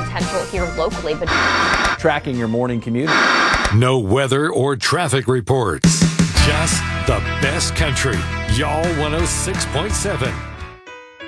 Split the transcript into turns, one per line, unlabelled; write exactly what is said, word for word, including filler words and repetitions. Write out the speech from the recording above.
potential here locally. But
tracking your morning commute.
No weather or traffic reports. Just the best country. Y'all one oh six point seven.